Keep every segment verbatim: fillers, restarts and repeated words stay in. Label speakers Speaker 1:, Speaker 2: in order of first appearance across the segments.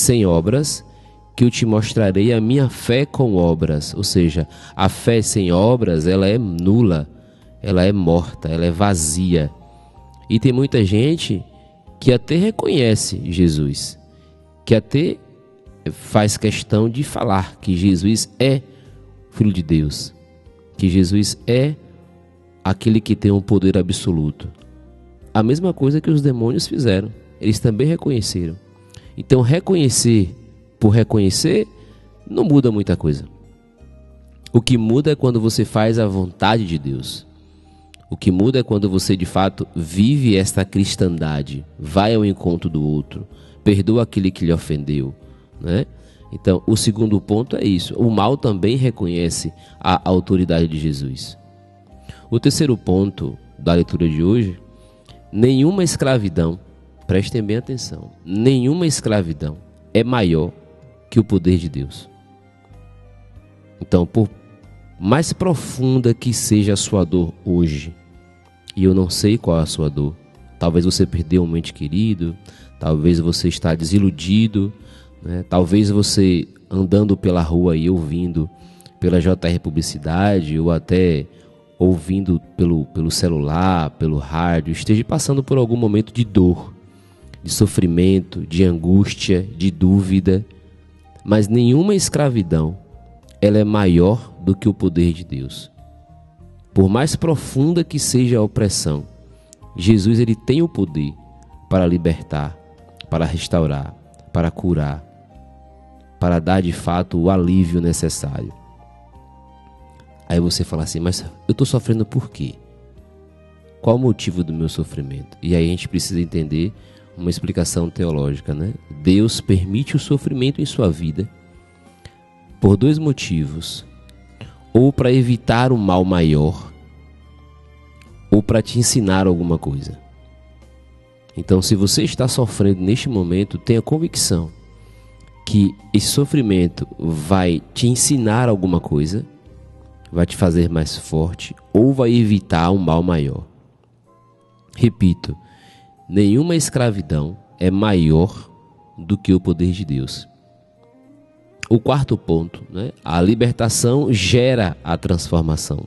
Speaker 1: sem obras, que eu te mostrarei a minha fé com obras. Ou seja, a fé sem obras, ela é nula, ela é morta, ela é vazia. E tem muita gente que até reconhece Jesus, que até faz questão de falar que Jesus é Filho de Deus, que Jesus é aquele que tem um poder absoluto. A mesma coisa que os demônios fizeram, eles também reconheceram. Então, reconhecer por reconhecer não muda muita coisa. O que muda é quando você faz a vontade de Deus. O que muda é quando você de fato vive esta cristandade, vai ao encontro do outro, perdoa aquele que lhe ofendeu, né? Então, o segundo ponto é isso. O mal também reconhece a autoridade de Jesus. O terceiro ponto da leitura de hoje: nenhuma escravidão, prestem bem atenção, nenhuma escravidão é maior que o poder de Deus. Então, por mais profunda que seja a sua dor hoje, e eu não sei qual é a sua dor, talvez você perdeu um ente querido, talvez você está desiludido, né? Talvez você andando pela rua e ouvindo pela J R Publicidade ou até ouvindo pelo, pelo celular, pelo rádio, esteja passando por algum momento de dor, de sofrimento, de angústia, de dúvida, mas nenhuma escravidão ela é maior do que o poder de Deus. Por mais profunda que seja a opressão, Jesus ele tem o poder para libertar, para restaurar, para curar, para dar de fato o alívio necessário. Aí você fala assim, mas eu estou sofrendo por quê? Qual o motivo do meu sofrimento? E aí a gente precisa entender uma explicação teológica, né? Deus permite o sofrimento em sua vida por dois motivos: ou para evitar um mal maior, ou para te ensinar alguma coisa. Então, se você está sofrendo neste momento, tenha convicção que esse sofrimento vai te ensinar alguma coisa, vai te fazer mais forte, ou vai evitar um mal maior. Repito, nenhuma escravidão é maior do que o poder de Deus. O quarto ponto, né? A libertação gera a transformação.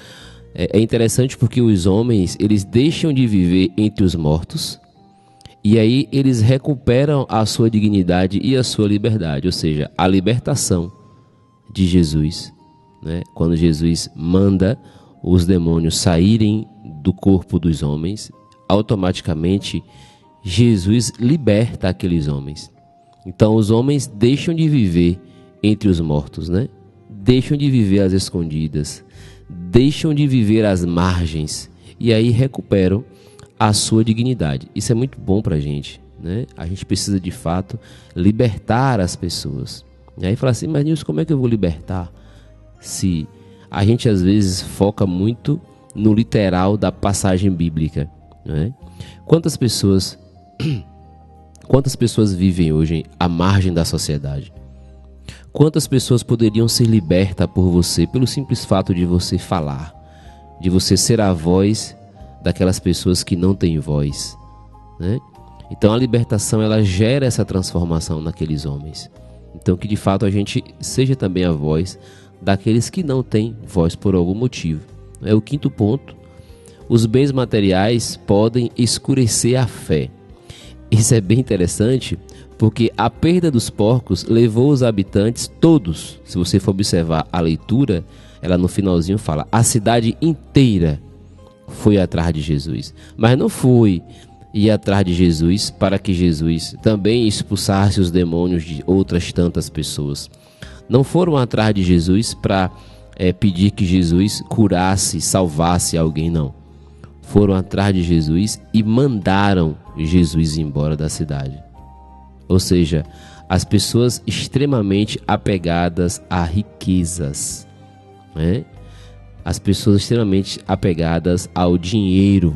Speaker 1: É interessante porque os homens, eles deixam de viver entre os mortos e aí eles recuperam a sua dignidade e a sua liberdade. Ou seja, a libertação de Jesus, né? Quando Jesus manda os demônios saírem do corpo dos homens, automaticamente Jesus liberta aqueles homens. Então os homens deixam de viver entre os mortos, né? Deixam de viver às escondidas, deixam de viver às margens e aí recuperam a sua dignidade. Isso é muito bom para a gente, né? A gente precisa de fato libertar as pessoas. E aí fala assim, mas Nilson, como é que eu vou libertar? Se a gente às vezes foca muito no literal da passagem bíblica, né? Quantas pessoas, quantas pessoas vivem hoje à margem da sociedade? Quantas pessoas poderiam ser libertas por você pelo simples fato de você falar, de você ser a voz daquelas pessoas que não têm voz, né? Então a libertação ela gera essa transformação naqueles homens. Então que de fato a gente seja também a voz daqueles que não têm voz por algum motivo. É o quinto ponto. Os bens materiais podem escurecer a fé. Isso é bem interessante, porque a perda dos porcos levou os habitantes todos, se você for observar a leitura, ela no finalzinho fala, a cidade inteira foi atrás de Jesus. Mas não foi ir atrás de Jesus para que Jesus também expulsasse os demônios de outras tantas pessoas. Não foram atrás de Jesus para é, pedir que Jesus curasse, salvasse alguém, não. Foram atrás de Jesus e mandaram Jesus embora da cidade. Ou seja, as pessoas extremamente apegadas a riquezas, né? As pessoas extremamente apegadas ao dinheiro.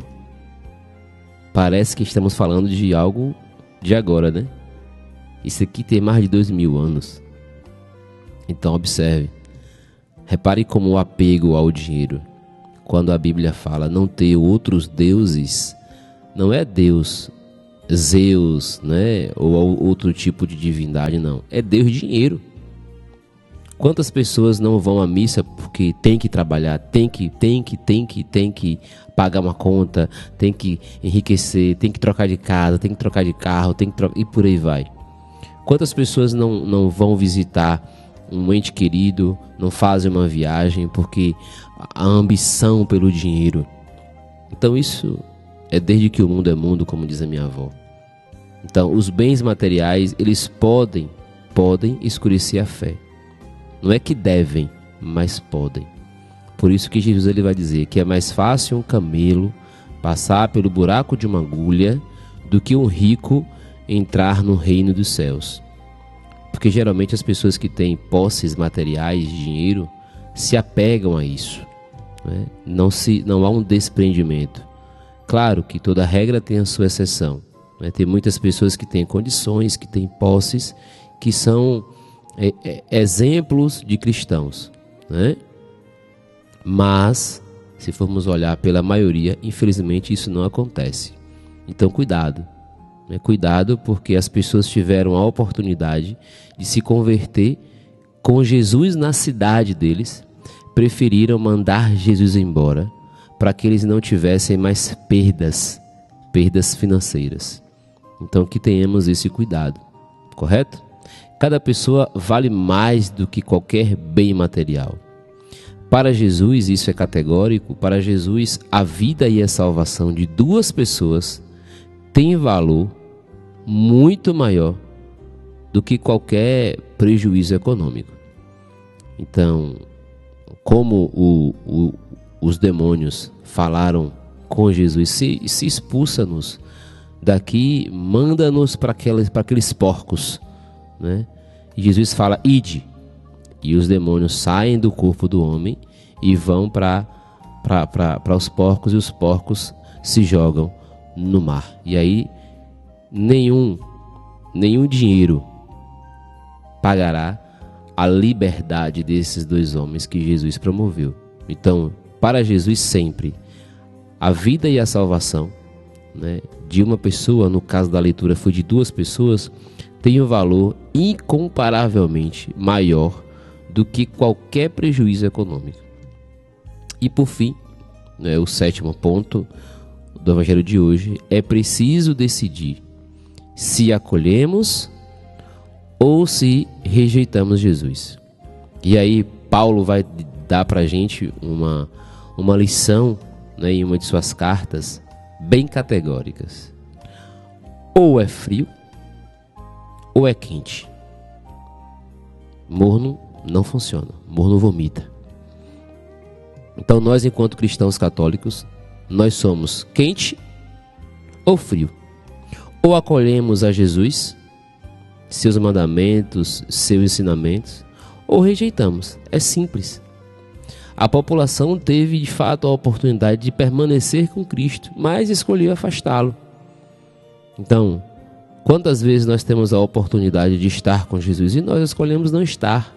Speaker 1: Parece que estamos falando de algo de agora, né? Isso aqui tem mais de dois mil anos. Então observe, repare como o apego ao dinheiro. Quando a Bíblia fala não ter outros deuses, não é Deus Zeus, né? Ou outro tipo de divindade, não. É Deus dinheiro. Quantas pessoas não vão à missa porque tem que trabalhar, tem que, tem que, tem que, tem que pagar uma conta, tem que enriquecer, tem que trocar de casa, tem que trocar de carro, tem que trocar, e por aí vai. Quantas pessoas não, não vão visitar um ente querido, não fazem uma viagem porque a ambição pelo dinheiro. Então isso é desde que o mundo é mundo, como diz a minha avó. Então os bens materiais, eles podem, podem escurecer a fé. Não é que devem, mas podem. Por isso que Jesus ele vai dizer que é mais fácil um camelo passar pelo buraco de uma agulha do que um rico entrar no reino dos céus. Porque geralmente as pessoas que têm posses materiais de dinheiro se apegam a isso, né? Não, se, não há um desprendimento. Claro que toda regra tem a sua exceção, né? Tem muitas pessoas que têm condições, que têm posses, que são é, é, exemplos de cristãos, né? Mas, se formos olhar pela maioria, infelizmente isso não acontece. Então cuidado. Cuidado, porque as pessoas tiveram a oportunidade de se converter com Jesus na cidade deles, preferiram mandar Jesus embora para que eles não tivessem mais perdas, perdas financeiras. Então que tenhamos esse cuidado, correto? Cada pessoa vale mais do que qualquer bem material. Para Jesus, isso é categórico, para Jesus a vida e a salvação de duas pessoas tem valor muito maior do que qualquer prejuízo econômico. Então, como o, o, os demônios falaram com Jesus, se, se expulsa-nos daqui, manda-nos para aqueles, para aqueles porcos, né? E Jesus fala, ide, e os demônios saem do corpo do homem e vão para para os porcos, e os porcos se jogam no mar. E aí nenhum, nenhum dinheiro pagará a liberdade desses dois homens que Jesus promoveu. Então, para Jesus sempre, a vida e a salvação, né, de uma pessoa, no caso da leitura foi de duas pessoas, tem um valor incomparavelmente maior do que qualquer prejuízo econômico. E por fim, né, o sétimo ponto do Evangelho de hoje, é preciso decidir se acolhemos ou se rejeitamos Jesus. E aí Paulo vai dar para a gente uma, uma lição, né, em uma de suas cartas bem categóricas. Ou é frio ou é quente. Morno não funciona, morno vomita. Então nós, enquanto cristãos católicos, nós somos quente ou frio. Ou acolhemos a Jesus, seus mandamentos, seus ensinamentos, ou rejeitamos. É simples. A população teve de fato a oportunidade de permanecer com Cristo, mas escolheu afastá-lo. Então, quantas vezes nós temos a oportunidade de estar com Jesus e nós escolhemos não estar?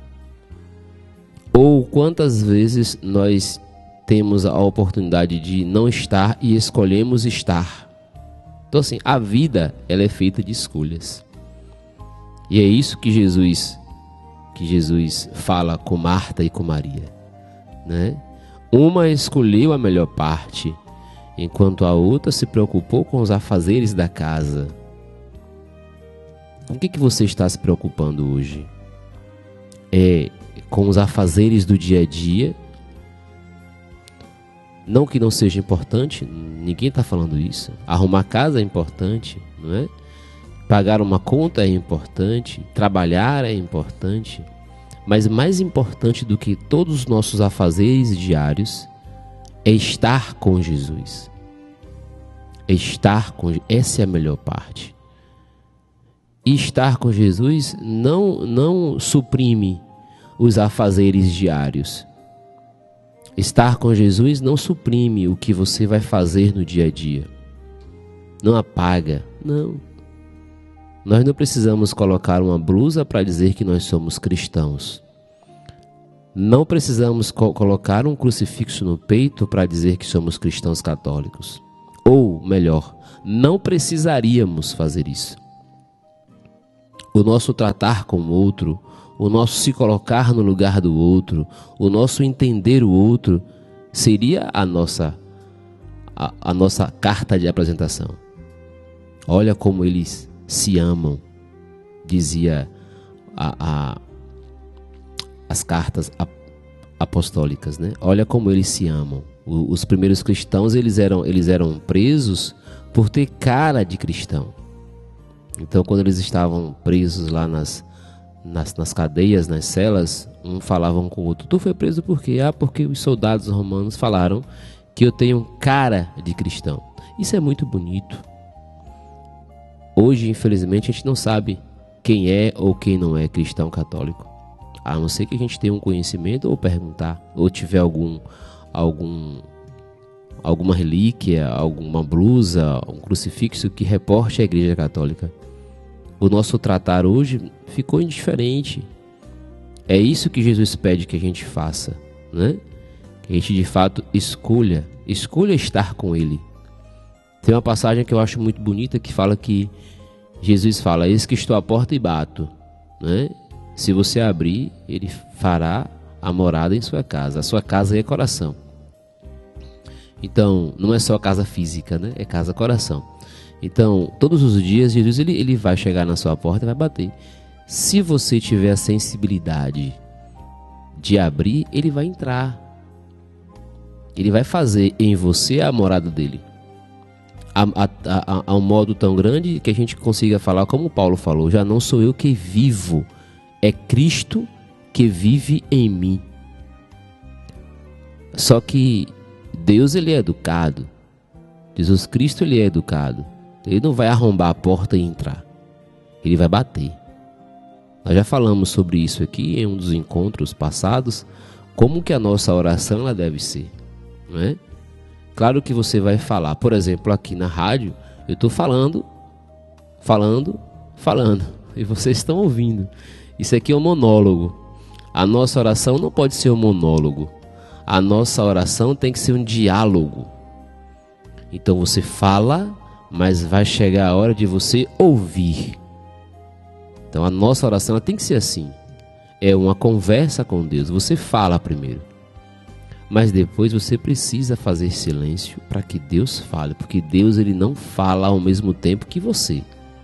Speaker 1: Ou quantas vezes nós temos a oportunidade de não estar e escolhemos estar? Então assim, a vida ela é feita de escolhas. E é isso que Jesus, que Jesus fala com Marta e com Maria, né? Uma escolheu a melhor parte, enquanto a outra se preocupou com os afazeres da casa. Com o que, que você está se preocupando hoje? É com os afazeres do dia a dia? Não que não seja importante, ninguém está falando isso. Arrumar casa é importante, não é? Pagar uma conta é importante, trabalhar é importante, mas mais importante do que todos os nossos afazeres diários é estar com Jesus. É estar com essa é a melhor parte. E estar com Jesus não, não suprime os afazeres diários. Estar com Jesus não suprime o que você vai fazer no dia a dia. Não apaga, não. Nós não precisamos colocar uma blusa para dizer que nós somos cristãos. Não precisamos co- colocar um crucifixo no peito para dizer que somos cristãos católicos. Ou, melhor, não precisaríamos fazer isso. O nosso tratar com o outro, o nosso se colocar no lugar do outro, o nosso entender o outro, seria a nossa, a, a nossa carta de apresentação. Olha como eles se amam, dizia a, a, as cartas apostólicas, né? Olha como eles se amam. O, os primeiros cristãos, eles eram, eles eram presos por ter cara de cristão. Então, quando eles estavam presos lá nas, nas, nas cadeias, nas celas, um falava um com o outro: tu foi preso por quê? Ah, porque os soldados romanos falaram que eu tenho cara de cristão. Isso é muito bonito. Hoje, infelizmente, a gente não sabe quem é ou quem não é cristão católico. A não ser que a gente tenha um conhecimento ou perguntar, ou tiver algum, algum, alguma relíquia, alguma blusa, um crucifixo que reporte a Igreja Católica. O nosso tratar hoje ficou indiferente. É isso que Jesus pede que a gente faça, né? Que a gente de fato escolha, escolha estar com Ele. Tem uma passagem que eu acho muito bonita que fala que Jesus fala: eis que estou à porta e bato, né? Se você abrir, Ele fará a morada em sua casa. A sua casa é coração. Então, não é só casa física, né? É casa coração. Então, todos os dias, Jesus ele, ele vai chegar na sua porta e vai bater. Se você tiver a sensibilidade de abrir, Ele vai entrar. Ele vai fazer em você a morada dele. A, a, a, a um modo tão grande que a gente consiga falar como Paulo falou: já não sou eu que vivo, é Cristo que vive em mim. Só que Deus, ele é educado. Jesus Cristo, ele é educado. Ele não vai arrombar a porta e entrar. Ele vai bater. Nós já falamos sobre isso aqui em um dos encontros passados, como que a nossa oração ela deve ser, não é? Claro que você vai falar, por exemplo, aqui na rádio, eu estou falando, falando, falando, e vocês estão ouvindo. Isso aqui é um monólogo. A nossa oração não pode ser um monólogo. A nossa oração tem que ser um diálogo. Então você fala, mas vai chegar a hora de você ouvir. Então a nossa oração ela tem que ser assim. É uma conversa com Deus. Você fala primeiro, mas depois você precisa fazer silêncio para que Deus fale, porque Deus ele não fala ao mesmo tempo que você.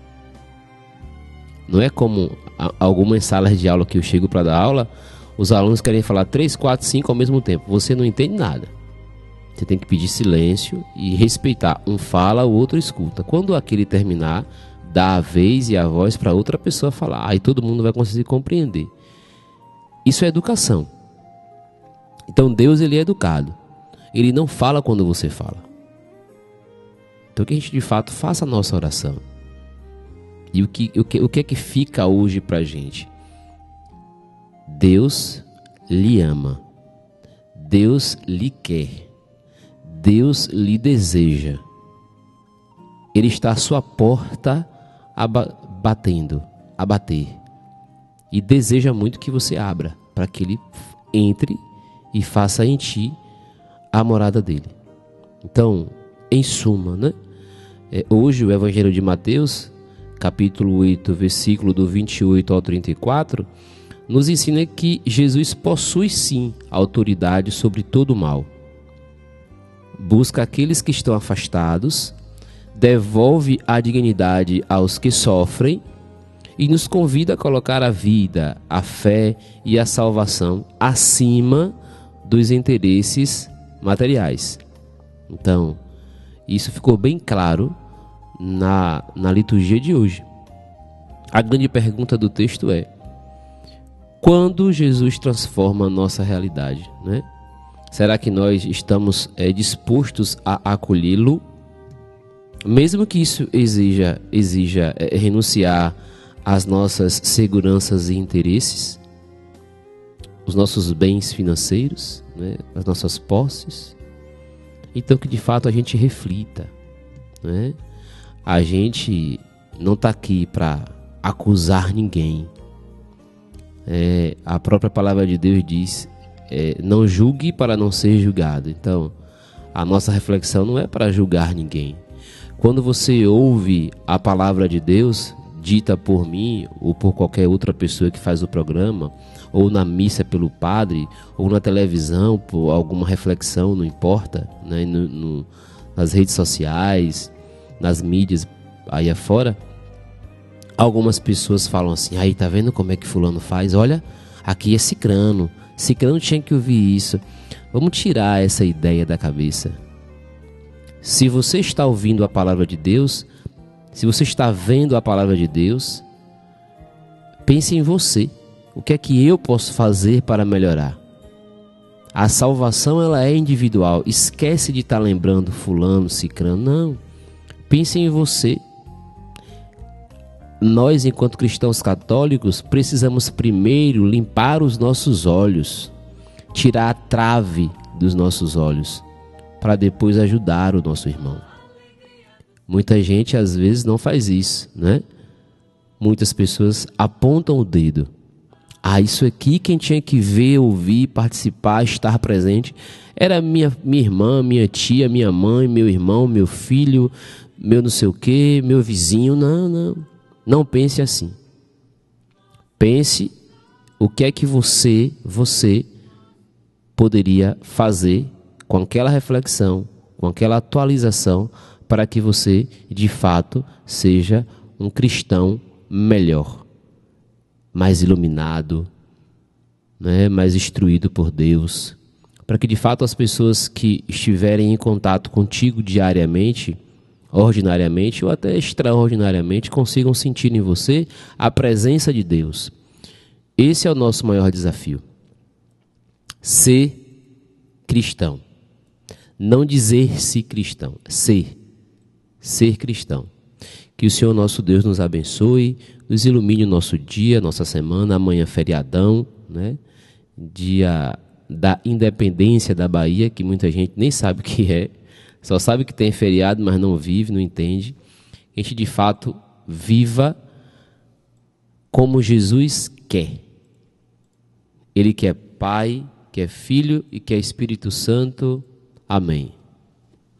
Speaker 1: Não é como algumas salas de aula que eu chego para dar aula, os alunos querem falar três, quatro, cinco ao mesmo tempo. Você não entende nada. Você tem que pedir silêncio e respeitar. Um fala, o outro escuta. Quando aquele terminar, dá a vez e a voz para outra pessoa falar. Aí todo mundo vai conseguir compreender. Isso é educação. Então Deus ele é educado. Ele não fala quando você fala. Então que a gente de fato faça a nossa oração. E o que, o que, o que é que fica hoje para a gente? Deus lhe ama. Deus lhe quer. Deus lhe deseja. Ele está à sua porta batendo, a bater. E deseja muito que você abra, para que Ele entre e faça em ti a morada dele. Então, em suma, né? É, hoje o Evangelho de Mateus, capítulo oito, versículo do vinte e oito ao trinta e quatro, nos ensina que Jesus possui sim autoridade sobre todo o mal. Busca aqueles que estão afastados, devolve a dignidade aos que sofrem e nos convida a colocar a vida, a fé e a salvação acima dos interesses materiais. Então, isso ficou bem claro na, na liturgia de hoje. A grande pergunta do texto é: quando Jesus transforma a nossa realidade, né? Será que nós estamos é, dispostos a acolhê-lo? Mesmo que isso exija, exija é, renunciar às nossas seguranças e interesses, os nossos bens financeiros, né, as nossas posses. Então que de fato a gente reflita, né? A gente não está aqui para acusar ninguém. É, a própria palavra de Deus diz: é, não julgue para não ser julgado. Então a nossa reflexão não é para julgar ninguém. Quando você ouve a palavra de Deus, dita por mim ou por qualquer outra pessoa que faz o programa, ou na missa pelo padre, ou na televisão por alguma reflexão, não importa, né? no, no, nas redes sociais, nas mídias aí afora, algumas pessoas falam assim: aí, tá vendo como é que fulano faz? Olha, aqui é cicrano, cicrano tinha que ouvir isso. Vamos tirar essa ideia da cabeça. Se você está ouvindo a palavra de Deus, se você está vendo a palavra de Deus, pense em você. O que é que eu posso fazer para melhorar? A salvação, ela é individual. Esquece de estar lembrando fulano, cicrano. Não. Pense em você. Nós, enquanto cristãos católicos, precisamos primeiro limpar os nossos olhos, tirar a trave dos nossos olhos, para depois ajudar o nosso irmão. Muita gente às vezes não faz isso, né? Muitas pessoas apontam o dedo. Ah, isso aqui quem tinha que ver, ouvir, participar, estar presente era minha, minha irmã, minha tia, minha mãe, meu irmão, meu filho, meu não sei o quê, meu vizinho. Não, não. Não pense assim. Pense o que é que você, você poderia fazer com aquela reflexão, com aquela atualização, para que você, de fato, seja um cristão melhor, mais iluminado, né, mais instruído por Deus, para que, de fato, as pessoas que estiverem em contato contigo diariamente, ordinariamente ou até extraordinariamente, consigam sentir em você a presença de Deus. Esse é o nosso maior desafio. Ser cristão. Não dizer-se cristão, ser. Ser cristão. Que o Senhor nosso Deus nos abençoe, nos ilumine o nosso dia, nossa semana, amanhã feriadão, né? Dia da independência da Bahia, que muita gente nem sabe o que é, só sabe que tem feriado, mas não vive, não entende. A gente, de fato, viva como Jesus quer. Ele que é Pai, que é Filho e que é Espírito Santo. Amém.